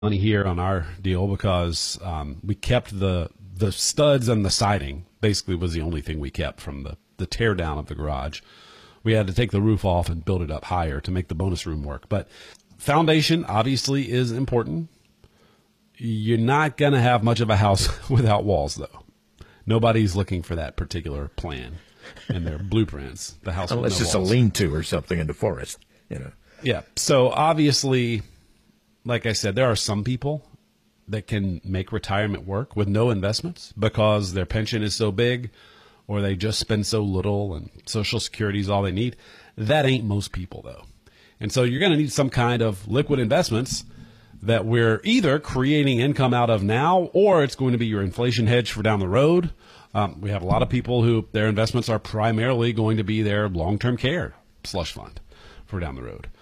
money here on our deal because we kept the studs and the siding. Basically, was the only thing we kept from the tear down of the garage. We had to take the roof off and build it up higher to make the bonus room work. But foundation obviously is important. You're not going to have much of a house without walls, though. Nobody's looking for that particular plan in their blueprints. The house unless with no it's walls. a lean-to or something in the forest, Yeah. So obviously, like I said, there are some people that can make retirement work with no investments because their pension is so big or they just spend so little and Social Security is all they need. That ain't most people, though. And so you're going to need some kind of liquid investments that we're either creating income out of now or it's going to be your inflation hedge for down the road. We have a lot of people who their investments are primarily going to be their long-term care slush fund for down the road.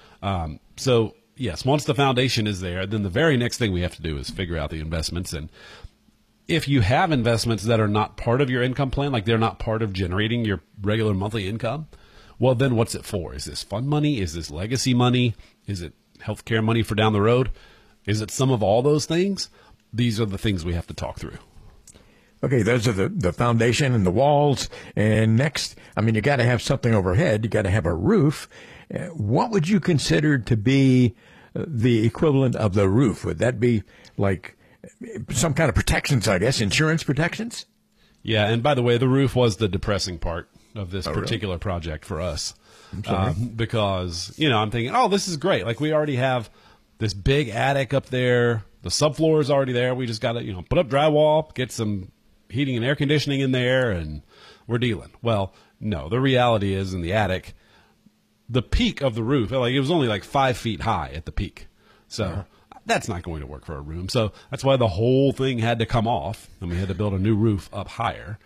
So yes, once the foundation is there, then the very next thing we have to do is figure out the investments. And if you have investments that are not part of your income plan, like they're not part of generating your regular monthly income, well, then what's it for? Is this fund money? Is this legacy money? Is it healthcare money for down the road? Is it some of all those things? These are the things we have to talk through. Okay, those are the foundation and the walls. And next, you got to have something overhead. You got to have a roof. What would you consider to be the equivalent of the roof? Would that be like some kind of protections, I guess, insurance protections? Yeah, and by the way, the roof was the depressing part of this particular really? project for us. I'm sorry. Because, I'm thinking, oh, this is great. Like we already have this big attic up there. The subfloor is already there. We just got to, put up drywall, get some heating and air conditioning in there, and we're dealing. Well, no, the reality is in the attic, the peak of the roof, like it was only like 5 feet high at the peak. So that's not going to work for a room. So that's why the whole thing had to come off and we had to build a new roof up higher.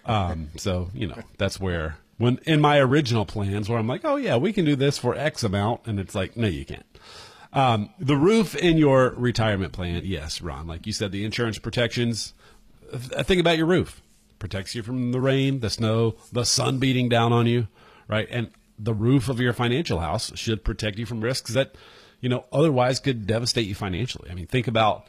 So, that's where when in my original plans where I'm like, oh yeah, we can do this for X amount. And it's like, no, you can't. The roof in your retirement plan. Yes, Ron, like you said, the insurance protections, think about your roof. Protects you from the rain, the snow, the sun beating down on you, right? And the roof of your financial house should protect you from risks that, otherwise could devastate you financially. Think about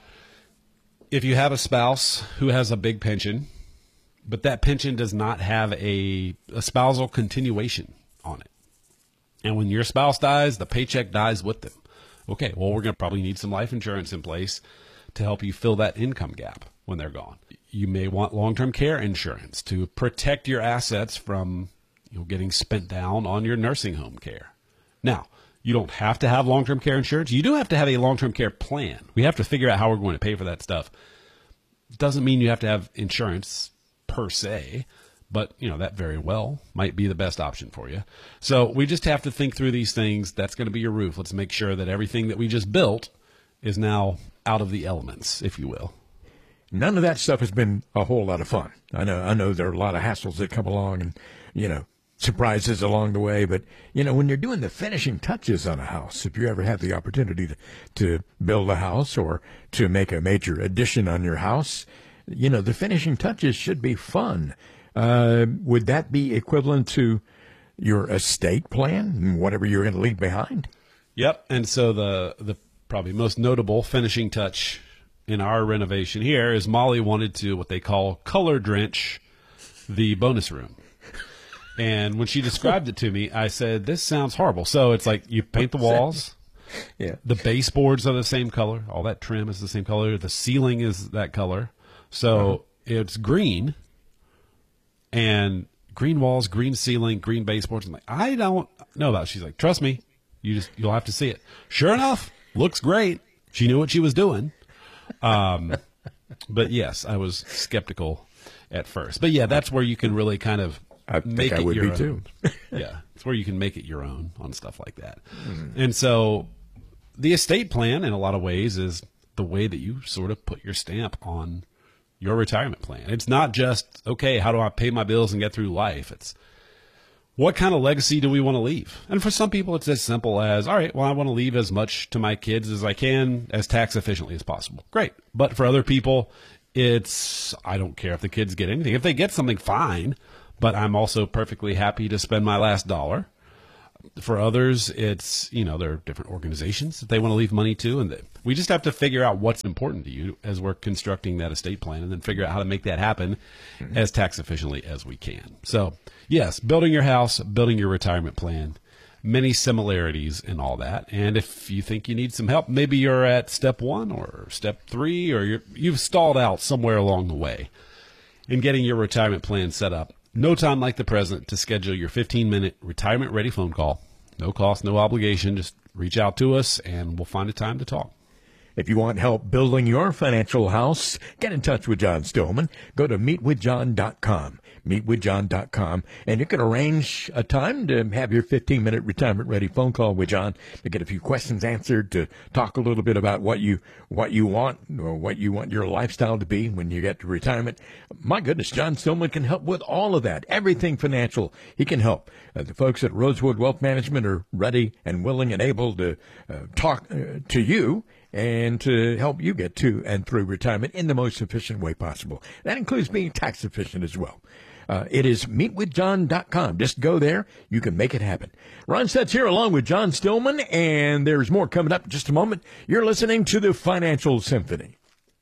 if you have a spouse who has a big pension, but that pension does not have a spousal continuation on it. And when your spouse dies, the paycheck dies with them. Okay, well, we're going to probably need some life insurance in place to help you fill that income gap when they're gone. You may want long-term care insurance to protect your assets from getting spent down on your nursing home care. Now, you don't have to have long-term care insurance. You do have to have a long-term care plan. We have to figure out how we're going to pay for that stuff. Doesn't mean you have to have insurance per se, but that very well might be the best option for you. So we just have to think through these things. That's going to be your roof. Let's make sure that everything that we just built is now out of the elements, if you will. None of that stuff has been a whole lot of fun. I know there are a lot of hassles that come along and, surprises along the way. But, when you're doing the finishing touches on a house, if you ever have the opportunity to build a house or to make a major addition on your house, the finishing touches should be fun. Would that be equivalent to your estate plan and whatever you're going to leave behind? Yep. And so the probably most notable finishing touch in our renovation here is Molly wanted to what they call color drench the bonus room. And when she described it to me, I said, this sounds horrible. So it's like you paint the walls. Yeah. The baseboards are the same color. All that trim is the same color. The ceiling is that color. So it's green and green walls, green ceiling, green baseboards. I'm like, I don't know about it. She's like, trust me, you'll have to see it. Sure enough, looks great. She knew what she was doing. But yes, I was skeptical at first. But yeah, that's where you can really kind of make it your own. Too. Yeah, it's where you can make it your own on stuff like that. And so the estate plan, in a lot of ways, is the way that you sort of put your stamp on your retirement plan. It's not just, okay, how do I pay my bills and get through life? It's what kind of legacy do we want to leave? And for some people, it's as simple as, all right, well, I want to leave as much to my kids as I can as tax efficiently as possible. Great. But for other people, it's, I don't care if the kids get anything. If they get something, fine. But I'm also perfectly happy to spend my last dollar. For others, it's, there are different organizations that they want to leave money to, and We just have to figure out what's important to you as we're constructing that estate plan, and then figure out how to make that happen as tax efficiently as we can. So, yes, building your house, building your retirement plan, many similarities in all that. And if you think you need some help, maybe you're at step 1 or step 3, or you've stalled out somewhere along the way in getting your retirement plan set up, no time like the present to schedule your 15-minute retirement-ready phone call. No cost, no obligation. Just reach out to us, and we'll find a time to talk. If you want help building your financial house, get in touch with John Stillman. Go to meetwithjohn.com, meetwithjohn.com, and you can arrange a time to have your 15-minute retirement-ready phone call with John to get a few questions answered, to talk a little bit about what you want, or what you want your lifestyle to be when you get to retirement. My goodness, John Stillman can help with all of that, everything financial. He can help. The folks at Rosewood Wealth Management are ready and willing and able to talk to you and to help you get to and through retirement in the most efficient way possible. That includes being tax efficient as well. It is meetwithjohn.com. Just go there. You can make it happen. Ron Stutz here along with John Stillman, and there's more coming up in just a moment. You're listening to the Financial Symphony.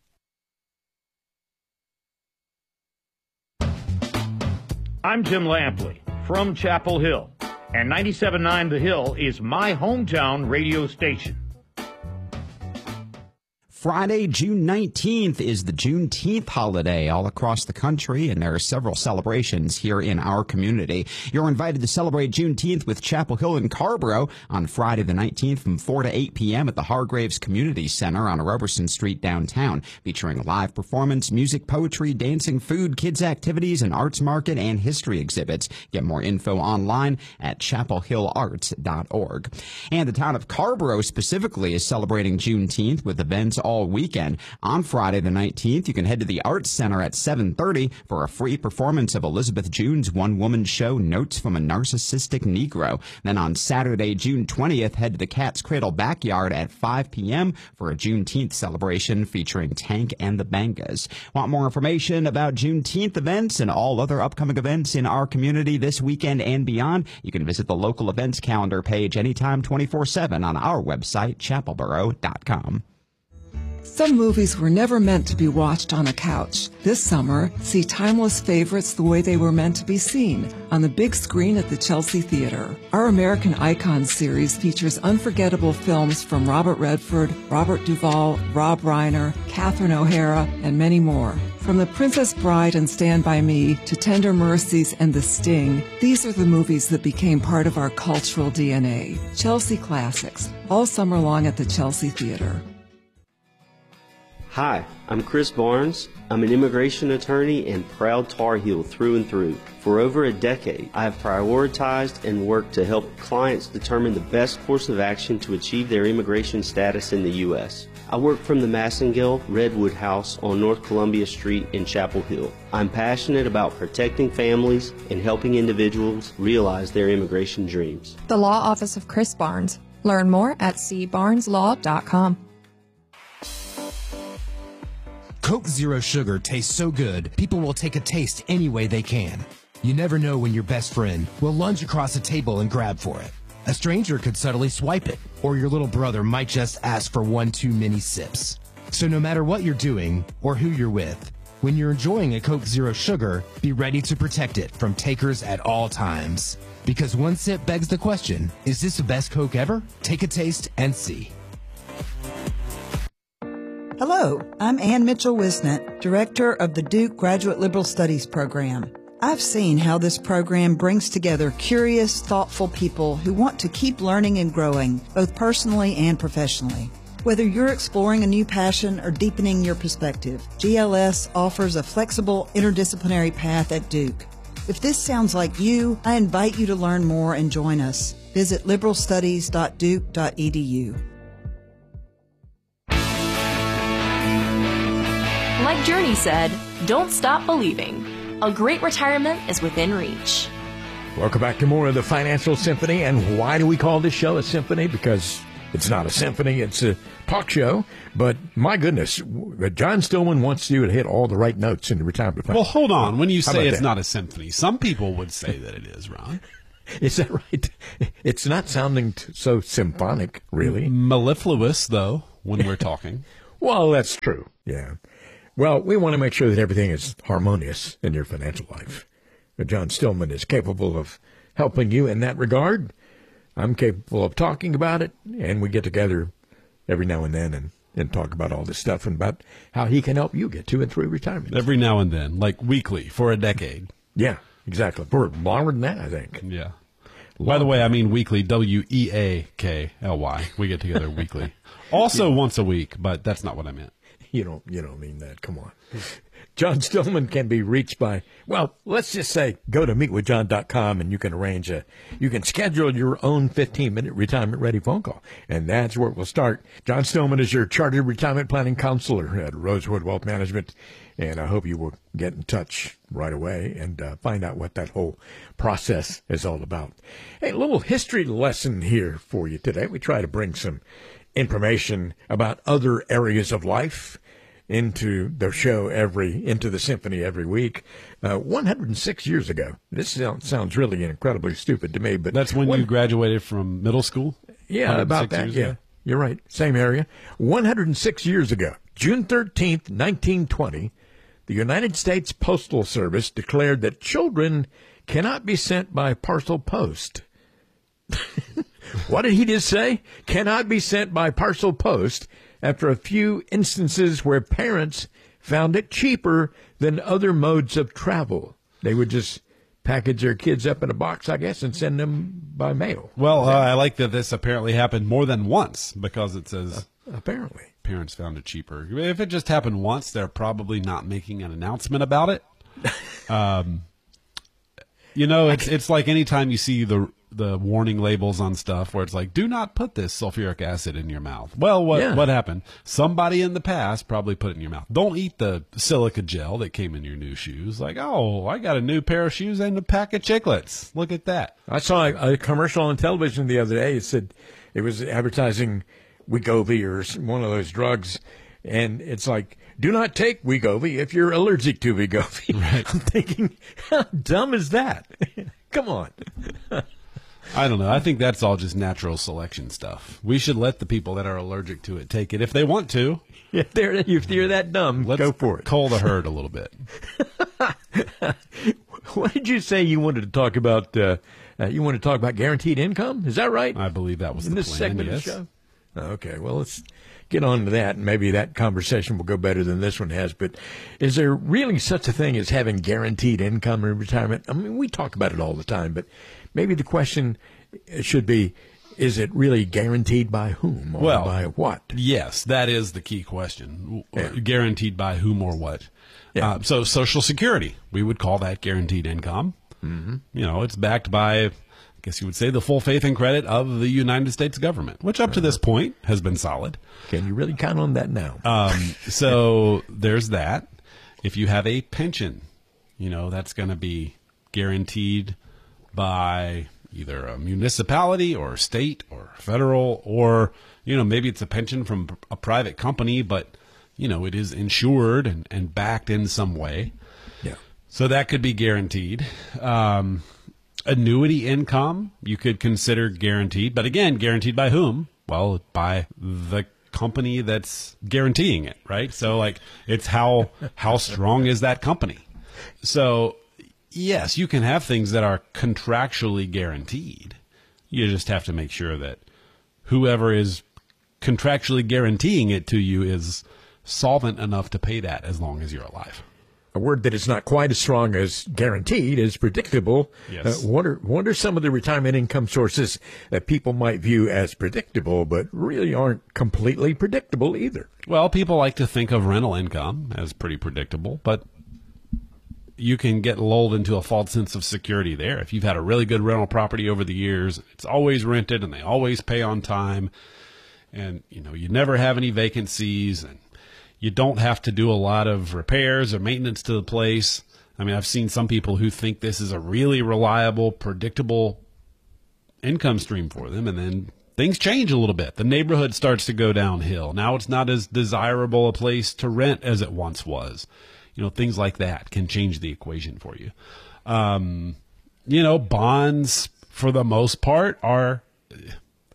I'm Jim Lampley from Chapel Hill, and 97.9 The Hill is my hometown radio station. Friday, June 19th is the Juneteenth holiday all across the country, and there are several celebrations here in our community. You're invited to celebrate Juneteenth with Chapel Hill and Carrboro on Friday the 19th from 4 to 8 p.m. at the Hargraves Community Center on Roberson Street downtown, featuring live performance, music, poetry, dancing, food, kids activities, an arts market, and history exhibits. Get more info online at chapelhillarts.org. And the town of Carrboro specifically is celebrating Juneteenth with events all weekend. On Friday the 19th, you can head to the Arts Center at 7:30 for a free performance of Elizabeth June's one-woman show, Notes from a Narcissistic Negro. Then on Saturday, June 20th, head to the Cat's Cradle Backyard at 5 p.m. for a Juneteenth celebration featuring Tank and the Bangas. Want more information about Juneteenth events and all other upcoming events in our community this weekend and beyond? You can visit the local events calendar page anytime 24/7 on our website, chapelboro.com. Some movies were never meant to be watched on a couch. This summer, see timeless favorites the way they were meant to be seen, on the big screen at the Chelsea Theater. Our American Icons series features unforgettable films from Robert Redford, Robert Duvall, Rob Reiner, Catherine O'Hara, and many more. From The Princess Bride and Stand By Me to Tender Mercies and The Sting, these are the movies that became part of our cultural DNA. Chelsea Classics, all summer long at the Chelsea Theater. Hi, I'm Chris Barnes. I'm an immigration attorney and proud Tar Heel through and through. For over a decade, I have prioritized and worked to help clients determine the best course of action to achieve their immigration status in the U.S. I work from the Massengill Redwood House on North Columbia Street in Chapel Hill. I'm passionate about protecting families and helping individuals realize their immigration dreams. The Law Office of Chris Barnes. Learn more at cbarneslaw.com. Coke Zero Sugar tastes so good, people will take a taste any way they can. You never know when your best friend will lunge across a table and grab for it. A stranger could subtly swipe it, or your little brother might just ask for one too many sips. So no matter what you're doing or who you're with, when you're enjoying a Coke Zero Sugar, be ready to protect it from takers at all times. Because one sip begs the question, is this the best Coke ever? Take a taste and see. Hello, I'm Ann Mitchell-Wisnett, Director of the Duke Graduate Liberal Studies Program. I've seen how this program brings together curious, thoughtful people who want to keep learning and growing, both personally and professionally. Whether you're exploring a new passion or deepening your perspective, GLS offers a flexible, interdisciplinary path at Duke. If this sounds like you, I invite you to learn more and join us. Visit liberalstudies.duke.edu. Like Journey said, don't stop believing. A great retirement is within reach. Welcome back to more of the Financial Symphony. And why do we call this show a symphony? Because it's not a symphony, it's a talk show. But my goodness, John Stillman wants you to hit all the right notes in the retirement plan. Well, hold on. When you say it's not a symphony, some people would say that it is, Ron. Is that right? It's not sounding so symphonic, really. Mellifluous, though, when we're talking. Well, that's true. Yeah. Well, we want to make sure that everything is harmonious in your financial life. John Stillman is capable of helping you in that regard. I'm capable of talking about it, and we get together every now and then and talk about all this stuff and about how he can help you get to and through retirement. Every now and then, like weekly for a decade. Yeah, exactly. For longer than that, I think. Yeah. By the way, I mean weekly, WEAKLY. We get together weekly. Also once a week, but that's not what I meant. You don't mean that. Come on. John Stillman can be reached by, well, let's just say go to meetwithjohn.com and you can schedule your own 15-minute retirement ready phone call. And that's where we'll start. John Stillman is your chartered retirement planning counselor at Rosewood Wealth Management. And I hope you will get in touch right away and find out what that whole process is all about. Hey, a little history lesson here for you today. We try to bring some information about other areas of life into the show into the symphony every week. 106 years ago. This sounds really incredibly stupid to me, but that's when you graduated from middle school? Yeah, about that. Yeah, you're right. Same area. 106 years ago, June 13th, 1920, the United States Postal Service declared that children cannot be sent by parcel post. What did he just say? Cannot be sent by parcel post after a few instances where parents found it cheaper than other modes of travel. They would just package their kids up in a box, I guess, and send them by mail. Well, I like that this apparently happened more than once because it says apparently parents found it cheaper. If it just happened once, they're probably not making an announcement about it. It's like anytime you see the warning labels on stuff where it's like, do not put this sulfuric acid in your mouth. Well, what happened? Somebody in the past probably put it in your mouth. Don't eat the silica gel that came in your new shoes. Like, oh, I got a new pair of shoes and a pack of chiclets. Look at that. I saw a commercial on television the other day. It said it was advertising Wegovy or one of those drugs. And it's like, do not take Wegovy if you're allergic to Wegovy. Right. I'm thinking, how dumb is that? Come on. I don't know. I think that's all just natural selection stuff. We should let the people that are allergic to it take it if they want to. Yeah, if you're that dumb, go for it. Cull the herd a little bit. What did you say you wanted to talk about? You want to talk about guaranteed income? Is that right? I believe that was in the this plan, segment yes. of the show. Okay, well, let's get on to that, and maybe that conversation will go better than this one has. But is there really such a thing as having guaranteed income in retirement? I mean, we talk about it all the time, but maybe the question should be, is it really guaranteed by whom or by what? Yes, that is the key question. Yeah. Guaranteed by whom or what? Yeah. So Social Security, we would call that guaranteed income. Mm-hmm. It's backed by, I guess you would say, the full faith and credit of the United States government, which up to this point has been solid. Can you really count on that now? So there's that. If you have a pension, that's going to be guaranteed by either a municipality or state or federal, or, maybe it's a pension from a private company, but, it is insured and backed in some way. Yeah. So that could be guaranteed. Annuity income, you could consider guaranteed, but again, guaranteed by whom? Well, by the company that's guaranteeing it, right? So like, it's how strong is that company? So yes, you can have things that are contractually guaranteed. You just have to make sure that whoever is contractually guaranteeing it to you is solvent enough to pay that as long as you're alive. A word that is not quite as strong as guaranteed is predictable. Yes. What are some of the retirement income sources that people might view as predictable, but really aren't completely predictable either? Well, people like to think of rental income as pretty predictable, but you can get lulled into a false sense of security there. If you've had a really good rental property over the years, it's always rented and they always pay on time, and you never have any vacancies, and you don't have to do a lot of repairs or maintenance to the place. I mean, I've seen some people who think this is a really reliable, predictable income stream for them, and then things change a little bit. The neighborhood starts to go downhill. Now it's not as desirable a place to rent as it once was. Things like that can change the equation for you. Bonds, for the most part, are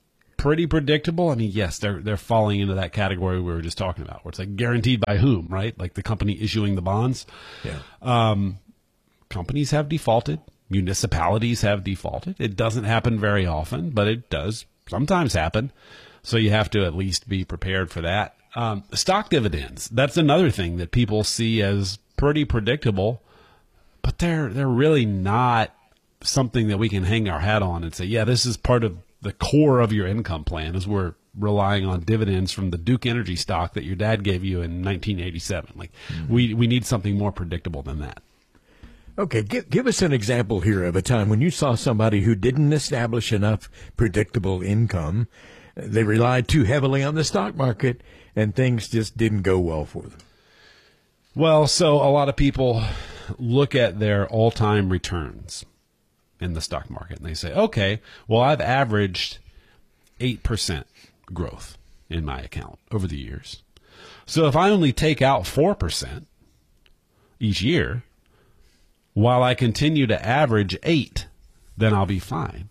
pretty predictable. I mean, yes, they're falling into that category we were just talking about, where it's like guaranteed by whom, right? Like the company issuing the bonds. Yeah. Companies have defaulted. Municipalities have defaulted. It doesn't happen very often, but it does sometimes happen. So you have to at least be prepared for that. Stock dividends, that's another thing that people see as pretty predictable, but they're really not something that we can hang our hat on and say, yeah, this is part of the core of your income plan, is we're relying on dividends from the Duke Energy stock that your dad gave you in 1987. Like we need something more predictable than that. Okay, give us an example here of a time when you saw somebody who didn't establish enough predictable income. They relied too heavily on the stock market, and things just didn't go well for them. Well, so a lot of people look at their all-time returns in the stock market, and they say, okay, well, I've averaged 8% growth in my account over the years. So if I only take out 4% each year, while I continue to average 8, then I'll be fine.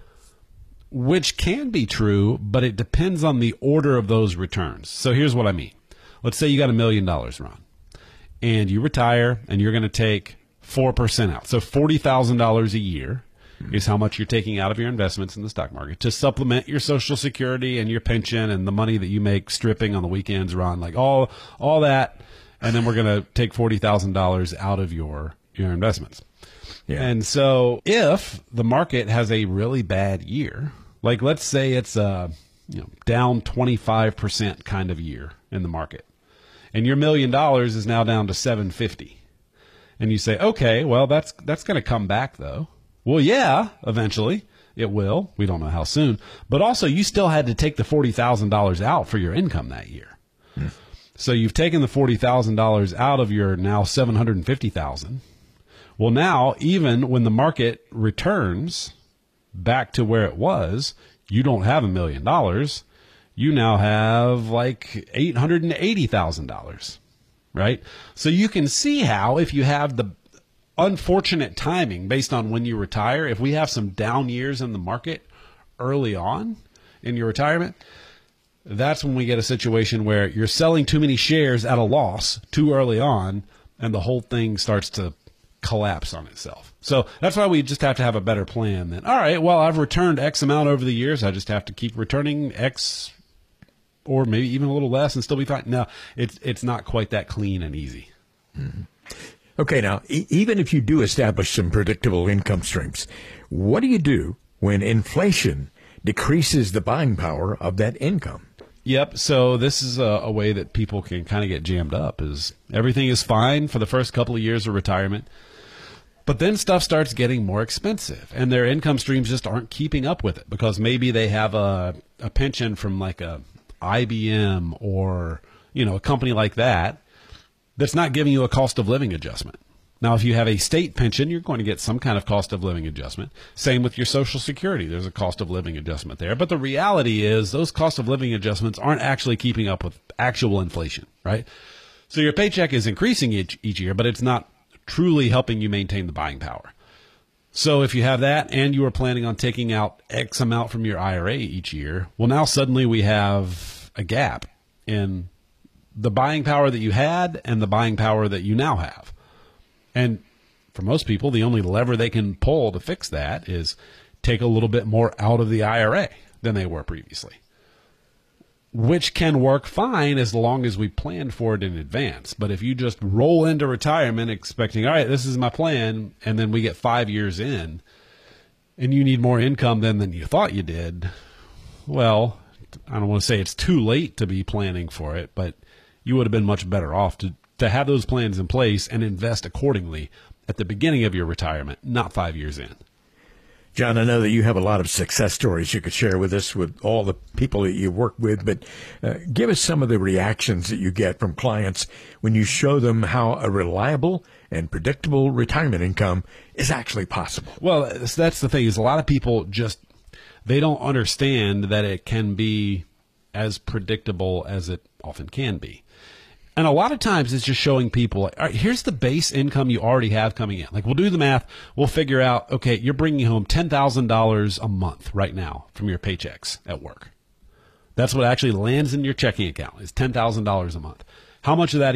Which can be true, but it depends on the order of those returns. So here's what I mean. Let's say you got $1 million, Ron, and you retire, and you're going to take 4% out. So $40,000 a year is how much you're taking out of your investments in the stock market to supplement your Social Security and your pension and the money that you make stripping on the weekends, Ron, like all that. And then we're going to take $40,000 out of your investments. Yeah. And so if the market has a really bad year, like let's say it's a down 25% kind of year in the market, and your $1 million is now down to 750, and you say, okay, well that's going to come back though. Well, yeah, eventually it will. We don't know how soon, but also you still had to take the $40,000 out for your income that year. So you've taken the $40,000 out of your now $750,000. Well, now, even when the market returns back to where it was, you don't have $1 million. You now have like $880,000, right? So you can see how if you have the unfortunate timing based on when you retire, if we have some down years in the market early on in your retirement, that's when we get a situation where you're selling too many shares at a loss too early on, and the whole thing starts to collapse on itself. So that's why we just have to have a better plan than, all right, well, I've returned X amount over the years. I just have to keep returning X or maybe even a little less and still be fine. No, it's not quite that clean and easy. Mm-hmm. Okay, now, even if you do establish some predictable income streams, what do you do when inflation decreases the buying power of that income? Yep. So this is a way that people can kind of get jammed up, is everything is fine for the first couple of years of retirement, but then stuff starts getting more expensive and their income streams just aren't keeping up with it because maybe they have a pension from like a IBM or, a company like that that's not giving you a cost of living adjustment. Now, if you have a state pension, you're going to get some kind of cost of living adjustment. Same with your Social Security. There's a cost of living adjustment there. But the reality is those cost of living adjustments aren't actually keeping up with actual inflation, right? So your paycheck is increasing each year, but it's not truly helping you maintain the buying power. So if you have that and you are planning on taking out X amount from your IRA each year, well, now suddenly we have a gap in the buying power that you had and the buying power that you now have. And for most people, the only lever they can pull to fix that is take a little bit more out of the IRA than they were previously, which can work fine as long as we planned for it in advance. But if you just roll into retirement expecting, all right, this is my plan, and then we get 5 years in and you need more income than you thought you did, well, I don't want to say it's too late to be planning for it, but you would have been much better off to have those plans in place and invest accordingly at the beginning of your retirement, not 5 years in. John, I know that you have a lot of success stories you could share with us with all the people that you work with, but give us some of the reactions that you get from clients when you show them how a reliable and predictable retirement income is actually possible. Well, that's the thing, is a lot of people they don't understand that it can be as predictable as it often can be. And a lot of times it's just showing people, all right, here's the base income you already have coming in. Like, we'll do the math. We'll figure out, okay, you're bringing home $10,000 a month right now from your paychecks at work, That's what actually lands in your checking account is $10,000 a month. How much of that